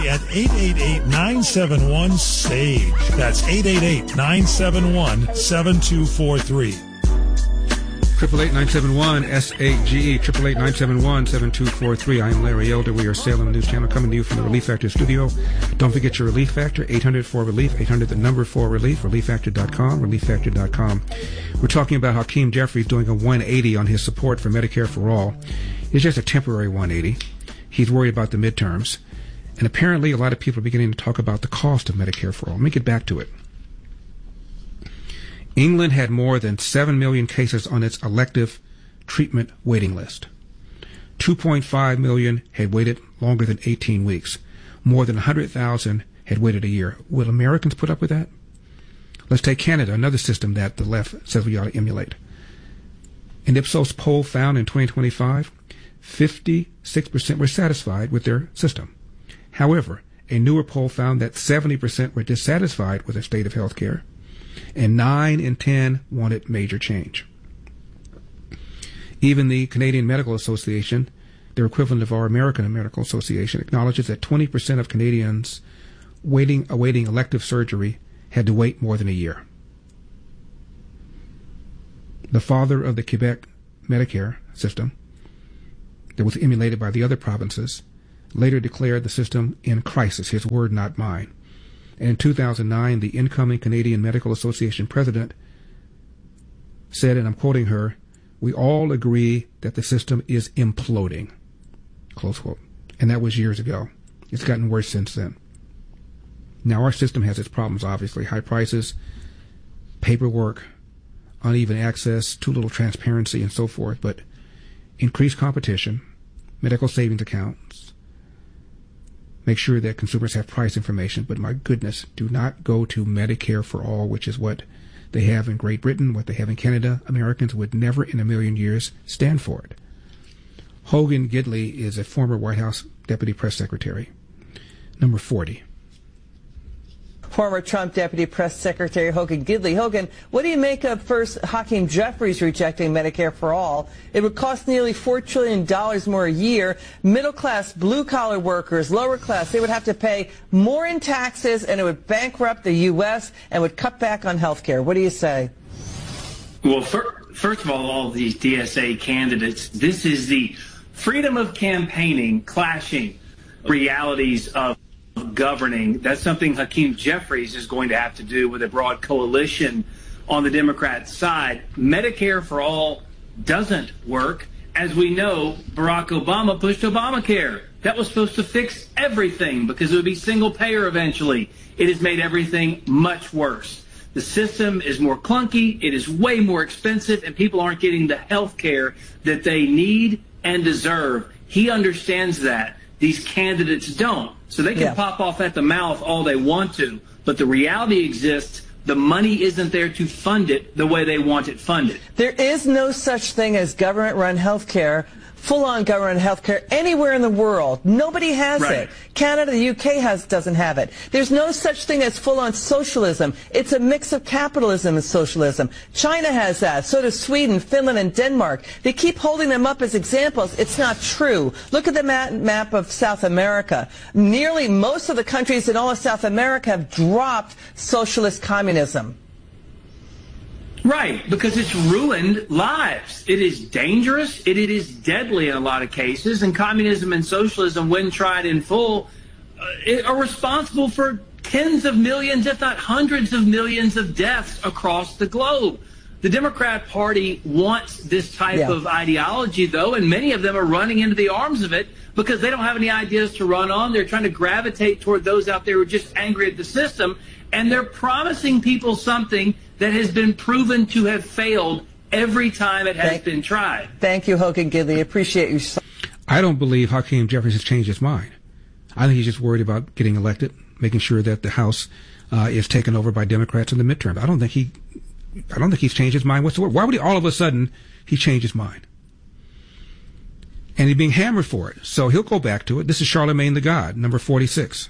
at 888-971-SAGE. That's 888-971-7243. 888-971-SAGE, 888-971-7243. I am Larry Elder. We are Salem News Channel, coming to you from the Relief Factor studio. Don't forget your Relief Factor, 800-4RELIEF, 800-4RELIEF, relieffactor.com, relieffactor.com. We're talking about Hakeem Jeffries doing a 180 on his support for Medicare for All. It's just a temporary 180. He's worried about the midterms. And apparently a lot of people are beginning to talk about the cost of Medicare for All. Let me get back to it. England had more than 7 million cases on its elective treatment waiting list. 2.5 million had waited longer than 18 weeks. More than 100,000 had waited a year. Will Americans put up with that? Let's take Canada, another system that the left says we ought to emulate. An Ipsos poll found in 2025, 56% were satisfied with their system. However, a newer poll found that 70% were dissatisfied with the state of health care, and 9 in 10 wanted major change. Even the Canadian Medical Association, their equivalent of our American Medical Association, acknowledges that 20% of Canadians awaiting elective surgery had to wait more than a year. The father of the Quebec Medicare system, that was emulated by the other provinces, later declared the system in crisis, his word, not mine. And in 2009, the incoming Canadian Medical Association president said, and I'm quoting her, "We all agree that the system is imploding," close quote. And that was years ago. It's gotten worse since then. Now, our system has its problems, obviously. High prices, paperwork, uneven access, too little transparency, and so forth. But increased competition, medical savings accounts, make sure that consumers have price information. But my goodness, do not go to Medicare for All, which is what they have in Great Britain, what they have in Canada. Americans would never in a million years stand for it. Hogan Gidley is a former White House Deputy Press Secretary. Number 40. Former Trump Deputy Press Secretary Hogan Gidley. Hogan, what do you make of first Hakeem Jeffries rejecting Medicare for All? It would cost nearly $4 trillion more a year. Middle-class, blue-collar workers, lower class, they would have to pay more in taxes, and it would bankrupt the U.S. and would cut back on health care. What do you say? Well, first of all these DSA candidates, this is the freedom of campaigning clashing realities of governing. That's something Hakeem Jeffries is going to have to do with a broad coalition on the Democrat side. Medicare for All doesn't work. As we know, Barack Obama pushed Obamacare. That was supposed to fix everything because it would be single payer eventually. It has made everything much worse. The system is more clunky, it is way more expensive, and people aren't getting the health care that they need and deserve. He understands that. These candidates don't. So they can pop off at the mouth all they want to, but the reality exists. The money isn't there to fund it the way they want it funded. There is no such thing as government-run health care, full-on government health care anywhere in the world. Nobody has it. Canada, the UK doesn't have it. There's no such thing as full-on socialism. It's a mix of capitalism and socialism. China has that. So does Sweden, Finland, and Denmark. They keep holding them up as examples. It's not true. Look at the map of South America. Nearly most of the countries in all of South America have dropped socialist communism. Right, because it's ruined lives. It is dangerous. It is deadly in a lot of cases. And communism and socialism, when tried in full, are responsible for tens of millions, if not hundreds of millions of deaths across the globe. The Democrat Party wants this type of ideology, though, and many of them are running into the arms of it because they don't have any ideas to run on. They're trying to gravitate toward those out there who are just angry at the system, and they're promising people something that has been proven to have failed every time it has been tried. Thank you, Hogan Gidley. Appreciate you. I don't believe Hakeem Jeffries has changed his mind. I think he's just worried about getting elected, making sure that the House is taken over by Democrats in the midterm. I don't think he's changed his mind whatsoever. Why would he all of a sudden he change his mind? And he's being hammered for it. So he'll go back to it. This is Charlemagne the God, number 46.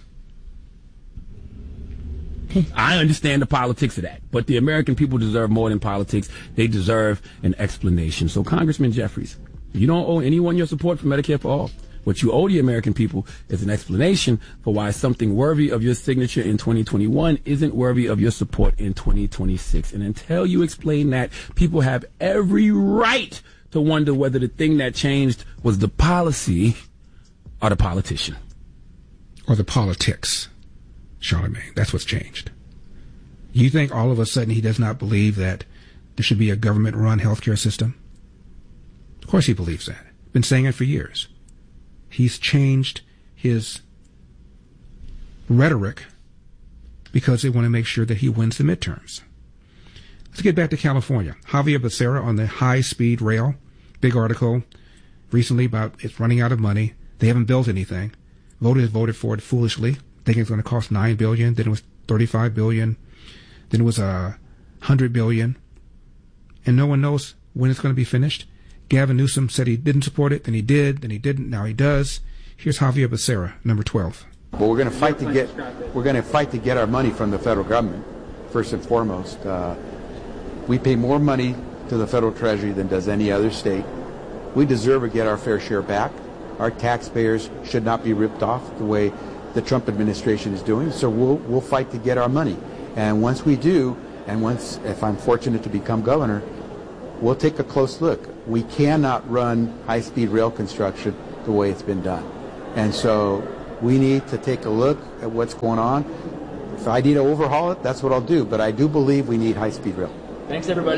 I understand the politics of that, but the American people deserve more than politics. They deserve an explanation. So, Congressman Jeffries, you don't owe anyone your support for Medicare for All. What you owe the American people is an explanation for why something worthy of your signature in 2021 isn't worthy of your support in 2026. And until you explain that, people have every right to wonder whether the thing that changed was the policy or the politician. Or the politics, Charlemagne. That's what's changed. You think all of a sudden he does not believe that there should be a government-run healthcare system? Of course he believes that. Been saying it for years. He's changed his rhetoric because they want to make sure that he wins the midterms. Let's get back to California. Javier Becerra on the high-speed rail. Big article recently about it's running out of money. They haven't built anything. Voters voted for it foolishly, thinking it's going to cost $9 billion. Then it was $35 billion. Then it was $100 billion. And no one knows when it's going to be finished. Gavin Newsom said he didn't support it, then he did, then he didn't, now he does. Here's Javier Becerra, number 12. But we're going to fight to get our money from the federal government, first and foremost. We pay more money to the federal treasury than does any other state. We deserve to get our fair share back. Our taxpayers should not be ripped off the way the Trump administration is doing. So we'll fight to get our money. And once we do, and if I'm fortunate to become governor, we'll take a close look. We cannot run high-speed rail construction the way it's been done. And so we need to take a look at what's going on. If I need to overhaul it, that's what I'll do. But I do believe we need high-speed rail. Thanks, everybody.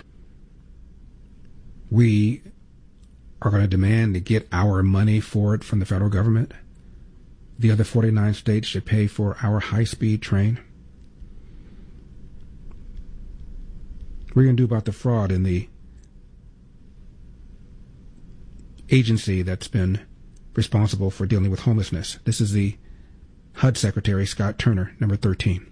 We are going to demand to get our money for it from the federal government. The other 49 states should pay for our high-speed train. What are you going to do about the fraud in the agency that's been responsible for dealing with homelessness? This is the HUD Secretary, Scott Turner, number 13.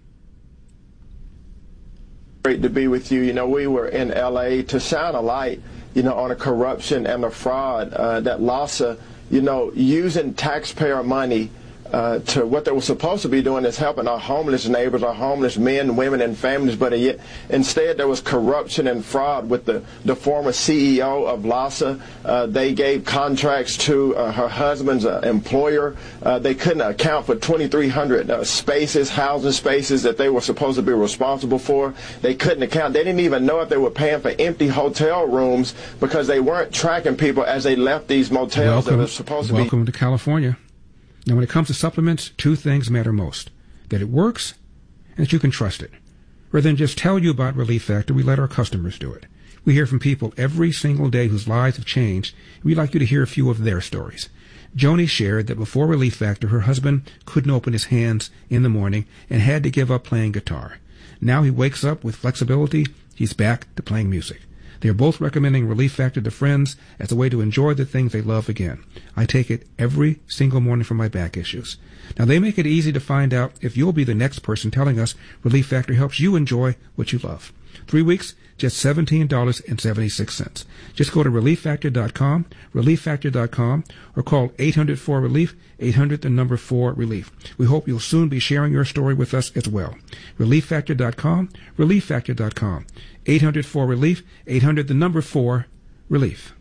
Great to be with you. You know, we were in L.A. to shine a light, on the corruption and the fraud that LAHSA, using taxpayer money to what they were supposed to be doing is helping our homeless neighbors, our homeless men, women, and families, but yet instead there was corruption and fraud with the former CEO of LAHSA. They gave contracts to her husband's employer. They couldn't account for 2,300 housing spaces that they were supposed to be responsible for. They couldn't account. They didn't even know if they were paying for empty hotel rooms because they weren't tracking people as they left these motels that were supposed to be. Welcome to California. Now, when it comes to supplements, two things matter most: that it works and that you can trust it. Rather than just tell you about Relief Factor, we let our customers do it. We hear from people every single day whose lives have changed. We'd like you to hear a few of their stories. Joni shared that before Relief Factor, her husband couldn't open his hands in the morning and had to give up playing guitar. Now he wakes up with flexibility. He's back to playing music. They are both recommending Relief Factor to friends as a way to enjoy the things they love again. I take it every single morning for my back issues. Now, they make it easy to find out if you'll be the next person telling us Relief Factor helps you enjoy what you love. 3 weeks, just $17.76. Just go to ReliefFactor.com, ReliefFactor.com, or call 800-4-RELIEF, 800-4-RELIEF. We hope you'll soon be sharing your story with us as well. ReliefFactor.com, ReliefFactor.com, 800-4-RELIEF, 800-4-RELIEF.